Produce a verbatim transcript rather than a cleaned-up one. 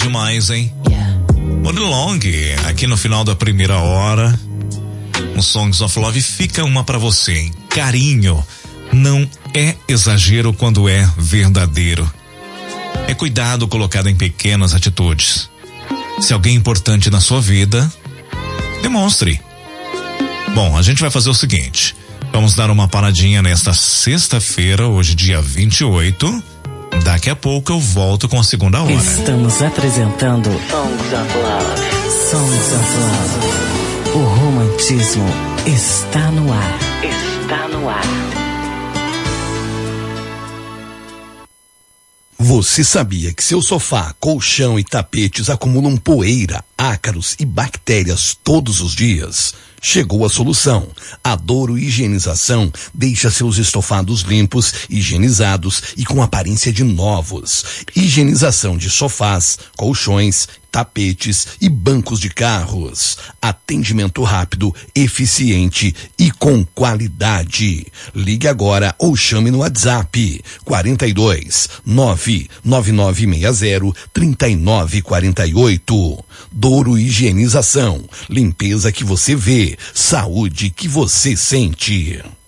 demais, hein? Body Long, aqui no final da primeira hora, um Songs of Love, fica uma pra você, hein? Carinho não é exagero quando é verdadeiro. É cuidado colocado em pequenas atitudes. Se alguém importante na sua vida, demonstre. Bom, a gente vai fazer o seguinte, vamos dar uma paradinha nesta sexta-feira, hoje dia vinte e oito. Daqui a pouco eu volto com a segunda hora. Estamos apresentando Songs of Love. Songs of Love. O romantismo está no ar. Está no ar. Você sabia que seu sofá, colchão e tapetes acumulam poeira, ácaros e bactérias todos os dias? Chegou a solução. A Douro Higienização deixa seus estofados limpos, higienizados e com aparência de novos. Higienização de sofás, colchões, tapetes e bancos de carros. Atendimento rápido, eficiente e com qualidade. Ligue agora ou chame no WhatsApp quarenta e dois, nove nove nove seis zero, três nove quatro oito. Douro Higienização. Limpeza que você vê, saúde que você sente.